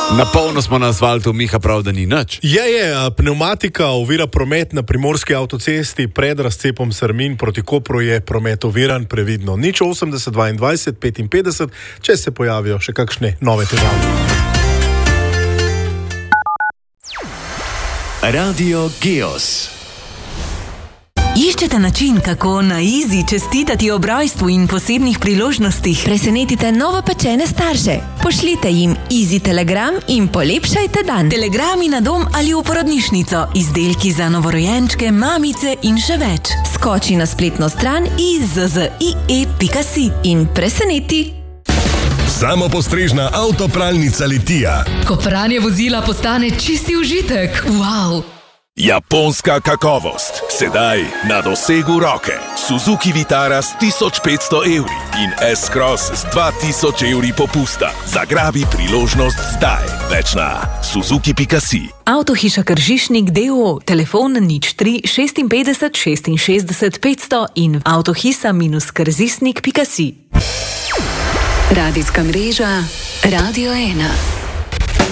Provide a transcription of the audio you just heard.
Na polno smo na asfaltu, Miha prav, da ni nič. Pneumatika ovira promet na primorski avtocesti pred razcepom Srmin proti Kopru je promet oviran, previdno. 080 22 55, če se pojavijo še kakšne nove težave. Radio Geos. Iščete način, kako na easy čestitati ob rojstvu in posebnih priložnostih? Presenetite novopečene starše. Pošljite jim easy telegram in polepšajte dan. Telegrami na dom ali v porodnišnico, izdelki za novorojenčke, mamice in še več. Skoči na spletno stran izzie.si in preseneti. Samopostrežna avtopralnica Litija. Ko pranje vozila postane čisti užitek. Wow! Japonska kakovost. Sedaj na dosegu roke. Suzuki Vitara s 1500 evri in S-Cross s 2000 evri popusta. Zagrabi priložnost zdaj. Več na suzuki.si. Avtohiša Kržišnik d.o.o. Telefon 03 56 66 500 in avtohisa-krzisnik.si. Radijska mreža Radio 1.